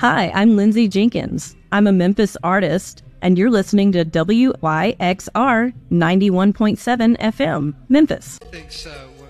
Hi, I'm Lindsay Jenkins. I'm a Memphis artist, and you're listening to WYXR 91.7 FM, Memphis. Thanks,